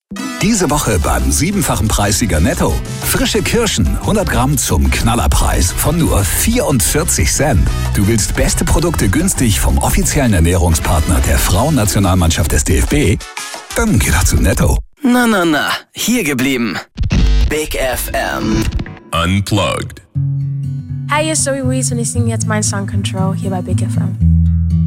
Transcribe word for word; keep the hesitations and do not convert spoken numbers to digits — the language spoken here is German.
Diese Woche beim siebenfachen Preissieger Netto. Frische Kirschen, hundert Gramm zum Knallerpreis von nur vierundvierzig Cent. Du willst beste Produkte günstig vom offiziellen Ernährungspartner der Frauennationalmannschaft des D F B? Dann geh doch zu Netto. Na, na, na, hier geblieben. Big F M. Unplugged. Hi, hier ist Zoe Wees und ich singe jetzt meinen Song Control hier bei Big F M.